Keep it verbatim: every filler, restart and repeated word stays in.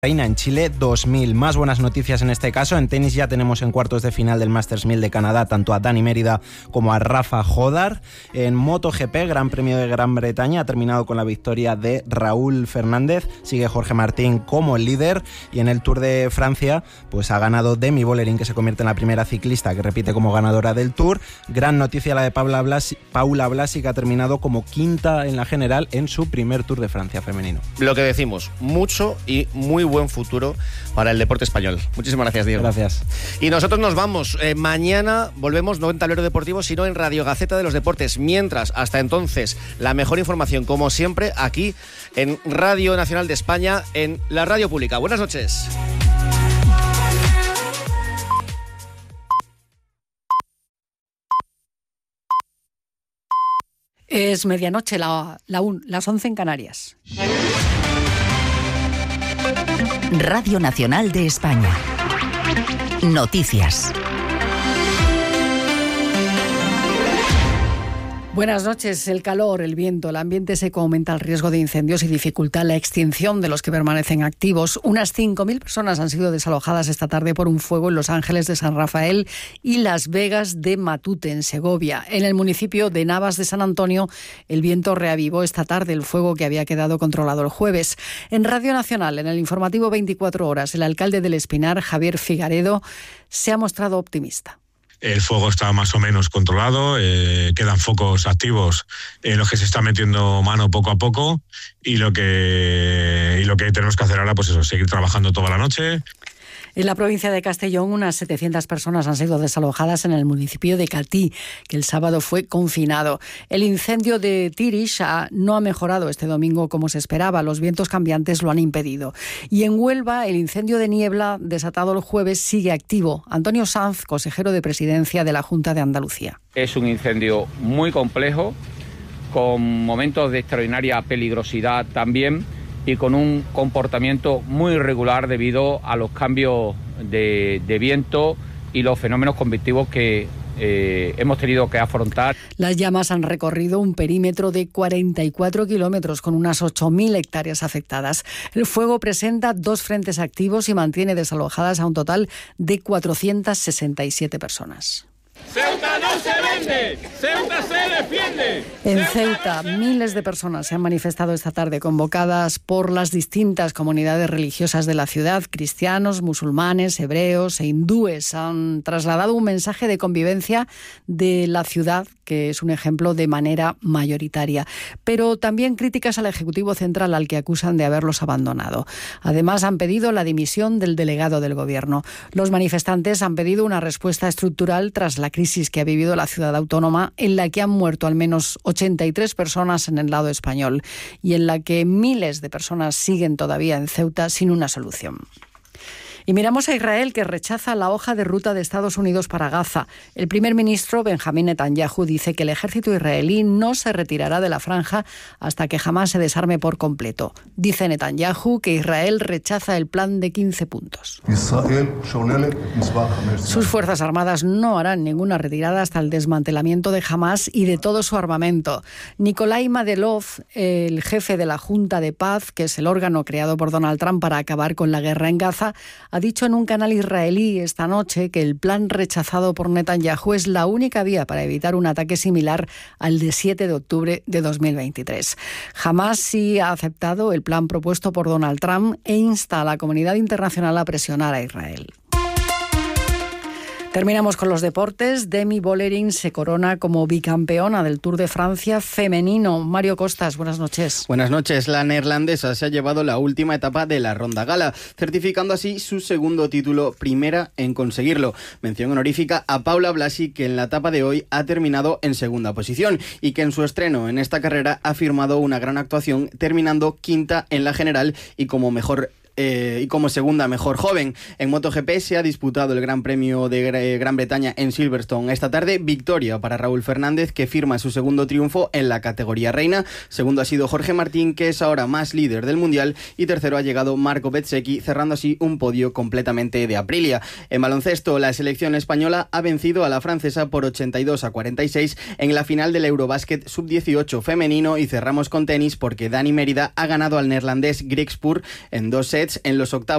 Reina en Chile dos mil. Más buenas noticias en este caso. En tenis ya tenemos en cuartos de final del Masters mil de Canadá tanto a Dani Mérida como a Rafa Jodar. En MotoGP, Gran Premio de Gran Bretaña, ha terminado con la victoria de Raúl Fernández. Sigue Jorge Martín como el líder. Y en el Tour de Francia, pues ha ganado Demi Vollering, que se convierte en la primera ciclista que repite como ganadora del Tour. Gran noticia la de Paula Blasi, Paula Blasi, que ha terminado como quinta en la general en su primer Tour de Francia femenino. Lo que decimos, mucho y muy buen futuro para el deporte español. Muchísimas gracias, Diego. Gracias. Y nosotros nos vamos. Eh, mañana volvemos, no en Tablero Deportivo, sino en Radio Gaceta de los Deportes. Mientras, hasta entonces, la mejor información, como siempre, aquí en Radio Nacional de España, en la radio pública. Buenas noches. Es medianoche, la, la un, las once en Canarias. Radio Nacional de España. Noticias. Buenas noches. El calor, el viento, el ambiente seco aumenta el riesgo de incendios y dificulta la extinción de los que permanecen activos. Unas cinco mil personas han sido desalojadas esta tarde por un fuego en Los Ángeles de San Rafael y Las Vegas de Matute, en Segovia. En el municipio de Navas de San Antonio, el viento reavivó esta tarde el fuego que había quedado controlado el jueves. En Radio Nacional, en el informativo veinticuatro horas, el alcalde del Espinar, Javier Figaredo, se ha mostrado optimista. El fuego está más o menos controlado, eh, quedan focos activos en los que se está metiendo mano poco a poco y lo que, y lo que tenemos que hacer ahora, pues eso, seguir trabajando toda la noche. En la provincia de Castellón, unas setecientas personas han sido desalojadas en el municipio de Catí, que el sábado fue confinado. El incendio de Tirish no ha mejorado este domingo como se esperaba. Los vientos cambiantes lo han impedido. Y en Huelva, el incendio de Niebla, desatado el jueves, sigue activo. Antonio Sanz, consejero de Presidencia de la Junta de Andalucía. Es un incendio muy complejo, con momentos de extraordinaria peligrosidad también, y con un comportamiento muy irregular debido a los cambios de, de viento y los fenómenos convectivos que eh, hemos tenido que afrontar. Las llamas han recorrido un perímetro de cuarenta y cuatro kilómetros con unas ocho mil hectáreas afectadas. El fuego presenta dos frentes activos y mantiene desalojadas a un total de cuatrocientas sesenta y siete personas. ¡Ceuta no se vende! ¡Ceuta se defiende! En Ceuta, miles de personas se han manifestado esta tarde, convocadas por las distintas comunidades religiosas de la ciudad. Cristianos, musulmanes, hebreos e hindúes han trasladado un mensaje de convivencia de la ciudad, que es un ejemplo de manera mayoritaria. Pero también críticas al Ejecutivo Central, al que acusan de haberlos abandonado. Además, han pedido la dimisión del delegado del Gobierno. Los manifestantes han pedido una respuesta estructural tras la crisis que ha vivido la ciudad autónoma, en la que han muerto al menos ochenta y tres personas en el lado español y en la que miles de personas siguen todavía en Ceuta sin una solución. Y miramos a Israel, que rechaza la hoja de ruta de Estados Unidos para Gaza. El primer ministro Benjamín Netanyahu dice que el ejército israelí no se retirará de la franja hasta que Hamás se desarme por completo. Dice Netanyahu que Israel rechaza el plan de quince puntos. Sus fuerzas armadas no harán ninguna retirada hasta el desmantelamiento de Hamás y de todo su armamento. Nikolai Madelov, el jefe de la Junta de Paz, que es el órgano creado por Donald Trump para acabar con la guerra en Gaza, ha dicho en un canal israelí esta noche que el plan rechazado por Netanyahu es la única vía para evitar un ataque similar al de siete de octubre de dos mil veintitrés. Hamás sí ha aceptado el plan propuesto por Donald Trump e insta a la comunidad internacional a presionar a Israel. Terminamos con los deportes. Demi Vollering se corona como bicampeona del Tour de Francia femenino. Mario Costas, buenas noches. Buenas noches. La neerlandesa se ha llevado la última etapa de la Ronda Gala, certificando así su segundo título, primera en conseguirlo. Mención honorífica a Paula Blasi, que en la etapa de hoy ha terminado en segunda posición y que en su estreno en esta carrera ha firmado una gran actuación, terminando quinta en la general y como mejor Eh, y como segunda mejor joven. En MotoGP se ha disputado el Gran Premio de Gran Bretaña en Silverstone esta tarde. Victoria para Raúl Fernández, que firma su segundo triunfo en la categoría reina. Segundo ha sido Jorge Martín, que es ahora más líder del Mundial. Y tercero ha llegado Marco Bezzecchi, cerrando así un podio completamente de Aprilia. En baloncesto, la selección española ha vencido a la francesa por ochenta y dos a cuarenta y seis en la final del Eurobasket sub dieciocho femenino. Y cerramos con tenis porque Dani Mérida ha ganado al neerlandés Griekspoor en dos sets en los octavos